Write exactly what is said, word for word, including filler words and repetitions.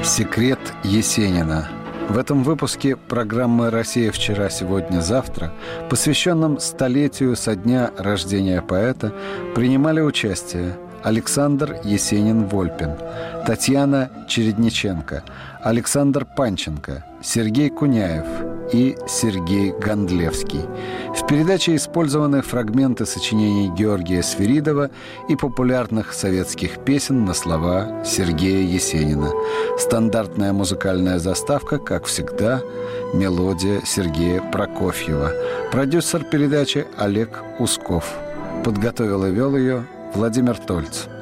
Секрет Есенина. В этом выпуске программы «Россия. Вчера, сегодня, завтра», посвященном столетию со дня рождения поэта, принимали участие Александр Есенин-Вольпин, Татьяна Чередниченко, Александр Панченко, Сергей Куняев и Сергей Гондлевский. В передаче использованы фрагменты сочинений Георгия Свиридова и популярных советских песен на слова Сергея Есенина. Стандартная музыкальная заставка, как всегда, мелодия Сергея Прокофьева. Продюсер передачи Олег Усков. Подготовил и вел ее Владимир Тольц.